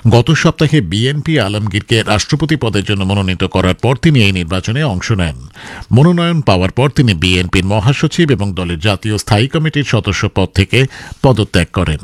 গত সপ্তাহে বিএনপি আলমগীরকে রাষ্ট্রপতি পদের জন্য মনোনীত করার পর তিনি এই নির্বাচনে অংশ নেন। মনোনয়ন পাওয়ার পর তিনি বিএনপির মহাসচিব এবং দলের জাতীয় স্থায়ী কমিটির সদস্য পদ থেকে পদত্যাগ করেন।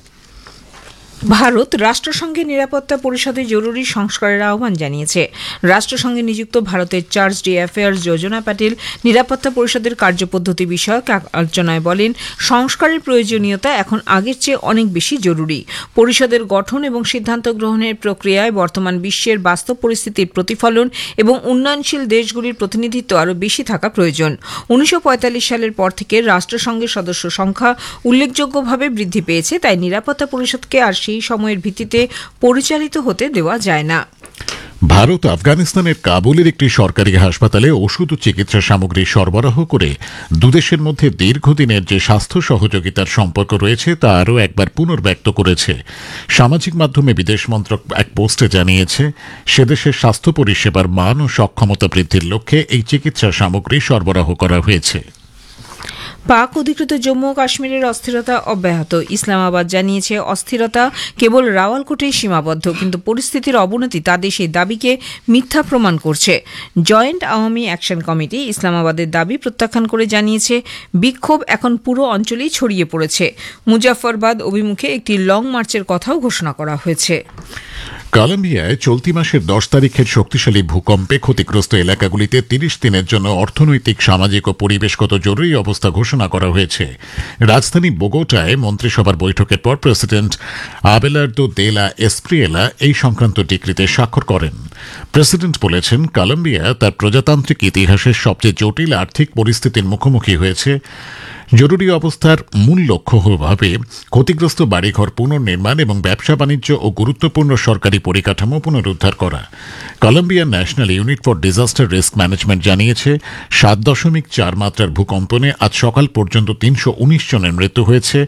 ভারত রাষ্ট্রসংঘের নিরাপত্তা পরিষদে জরুরি সংস্কারের আহ্বান জানিয়েছে। রাষ্ট্রসংঘে নিযুক্ত ভারতের চার্জ ডি অ্যাফেয়ার্স যোজনা প্যাটেল নিরাপত্তা পরিষদের কার্যপদ্ধতি বিষয়ক আলোচনায় বলেন, সংস্কারের প্রয়োজনীয়তা এখন আগের চেয়ে অনেক বেশি জরুরি। পরিষদের গঠন এবং সিদ্ধান্ত গ্রহণের প্রক্রিয়ায় বর্তমান বিশ্বের বাস্তব পরিস্থিতির প্রতিফলন এবং উন্নয়নশীল দেশগুলির প্রতিনিধিত্ব আরও বেশি থাকা প্রয়োজন। 1945 সালের পর থেকে রাষ্ট্রসংঘের সদস্য সংখ্যা উল্লেখযোগ্যভাবে বৃদ্ধি পেয়েছে, তাই নিরাপত্তা পরিষদকে আর সেই সময়ের ভিত্তিতে পরিচালিত হতে দেওয়া যায় না। ভারত আফগানিস্তানের কাবুলের একটি সরকারি হাসপাতালে ওষুধ ও চিকিৎসা সামগ্রী সরবরাহ করে দুদেশের মধ্যে দীর্ঘদিনের যে স্বাস্থ্য সহযোগিতার সম্পর্ক রয়েছে তা আরও একবার পুনর্ব্যক্ত করেছে। সামাজিক মাধ্যমে বিদেশ মন্ত্রক এক পোস্টে জানিয়েছে, সে দেশের স্বাস্থ্য পরিষেবার মান ও সক্ষমতা বৃদ্ধির লক্ষ্যে এই চিকিৎসা সামগ্রী সরবরাহ করা হয়েছে। পাক অধিকৃত জম্মু ও কাশ্মীরের অস্থিরতা অব্যাহত। ইসলামাবাদ জানিয়েছে, অস্থিরতা কেবল রাওয়ালকোটেই সীমাবদ্ধ, কিন্তু পরিস্থিতির অবনতি তাদের সেই দাবিকে মিথ্যা প্রমাণ করছে। জয়েন্ট আওয়ামী অ্যাকশন কমিটি ইসলামাবাদের দাবি প্রত্যাখ্যান করে জানিয়েছে, বিক্ষোভ এখন পুরো অঞ্চলেই ছড়িয়ে পড়েছে। মুজাফফরবাদ অভিমুখে একটি লং মার্চের কথাও ঘোষণা করা হয়েছে। কলম্বিয়ায় চলতি মাসের 10 তারিখের শক্তিশালী ভূকম্পে ক্ষতিগ্রস্ত এলাকাগুলিতে 30 দিনের জন্য অর্থনৈতিক, সামাজিক ও পরিবেশগত জরুরি অবস্থা ঘোষণা করা হয়েছে। রাজধানী বোগোটায় মন্ত্রিসভার বৈঠকের পর প্রেসিডেন্ট আবেলার্দো দে লা এসপ্রিয়েলা এই সংক্রান্ত ডিক্রিতে স্বাক্ষর করেন। প্রেসিডেন্ট বলেছেন, কলম্বিয়া তার প্রজাতান্ত্রিক ইতিহাসের সবচেয়ে জটিল আর্থিক পরিস্থিতির মুখোমুখি হয়েছে। জরুরি অবস্থার মূল লক্ষ্য হবে ক্ষতিগ্রস্ত বাড়িঘর পুনর্নির্মাণ এবং ব্যবসা বাণিজ্য ও গুরুত্বপূর্ণ সরকারি পরিকাঠামো পুনরুদ্ধার করা। কলম্বিয়ার national unit for disaster risk management জানিয়েছে, 7.4 মাত্রার ভূকম্পনে আজ সকাল পর্যন্ত 319 জনের মৃত্যু হয়েছে,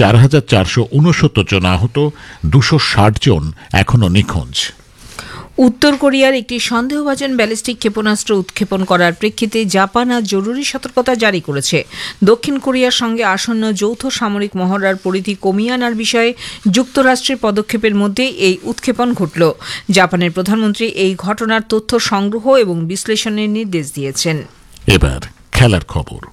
4,469 জন আহত, 260 জন এখনও নিখোঁজ। উত্তর কোরিয়ার একটি সন্দেহভাজন ব্যালিস্টিক ক্ষেপণাস্ত্র উৎক্ষেপণ করার প্রেক্ষিতে জাপান আজ জরুরি সতর্কতা জারি করেছে। দক্ষিণ কোরিয়ার সঙ্গে আসন্ন যৌথ সামরিক মহড়ার পরিধি কমিয়ে আনার বিষয়ে যুক্তরাষ্ট্রের পদক্ষেপের মধ্যে এই উৎক্ষেপণ ঘটল। জাপানের প্রধানমন্ত্রী এই ঘটনার তথ্য সংগ্রহ এবং বিশ্লেষণের নির্দেশ দিয়েছেন। এবার খেলার খবর।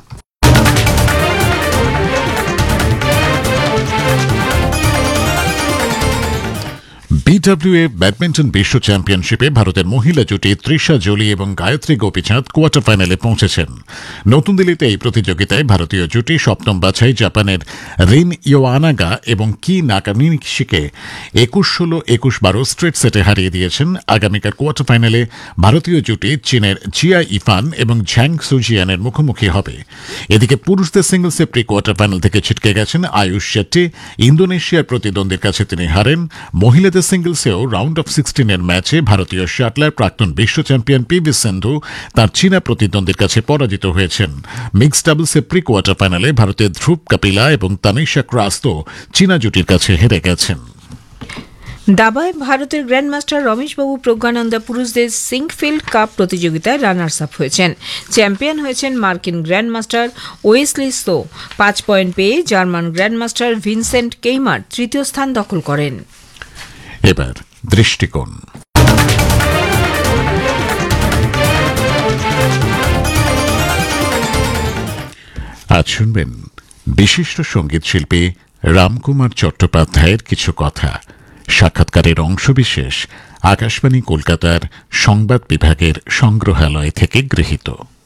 বিডব্লিউএ ব্যাডমিন্টন বিশ্ব চ্যাম্পিয়নশিপে ভারতের মহিলা জুটি তৃষা জোলি এবং গায়ত্রী গোপীচাঁদ কোয়ার্টার ফাইনালে পৌঁছেছেন। নতুন দিল্লিতে এই প্রতিযোগিতায় ভারতীয় জুটি সপ্তম বাছাই জাপানের রিন ইয়োয়ানাগা এবং কি নাকানিশিকে 21-16, 21-12 স্ট্রেট সেটে হারিয়ে দিয়েছেন। আগামীকাল কোয়ার্টার ফাইনালে ভারতীয় জুটি চীনের জিয়া ইফান এবং ঝ্যাং সুজিয়ানের মুখোমুখি হবে। এদিকে পুরুষদের সিঙ্গলসে প্রি কোয়ার্টার ফাইনাল থেকে ছিটকে গেছেন আয়ুষ শেট্টি। ইন্দোনেশিয়ার প্রতিদ্বন্দ্বীর কাছে তিনি হারেন। মহিলাদের সিঙ্গলসেও রাউন্ড অফ 16-এর ম্যাচে ভারতীয় শাটলার প্রাক্তন বিশ্ব চ্যাম্পিয়ন পিভি সিন্ধু তার চীনা প্রতিদ্বন্দ্বীর কাছে পরাজিত হয়েছেন। মিক্সড ডাবলসে প্রি কোয়ার্টার ফাইনালে ভারতের ধ্রুব কাপিলা এবং তানিশা ক্রাস্তো চীনা জুটির কাছে হেরে গেছেন। দাবায় ভারতের গ্র্যান্ডমাস্টার রমেশবাবু প্রজ্ঞানন্দা পুরুষদের সিঙ্কফিল্ড কাপ প্রতিযোগিতায় রানার্স আপ হয়েছেন। চ্যাম্পিয়ন হয়েছেন মার্কিন গ্র্যান্ডমাস্টার ওয়েসলি সো। 5 পয়েন্ট পেয়ে জার্মান গ্র্যান্ডমাস্টার ভিনসেন্ট কেইমার তৃতীয় স্থান দখল করেন। এবার দৃষ্টিকোণ। আজ শুনবেন বিশিষ্ট সঙ্গীত শিল্পী রামকুমার চট্টোপাধ্যায়ের কিছু কথা। সাক্ষাৎকারের অংশবিশেষ আকাশবাণী কলকাতার সংবাদ বিভাগের সংগ্রহালয় থেকে গৃহীত।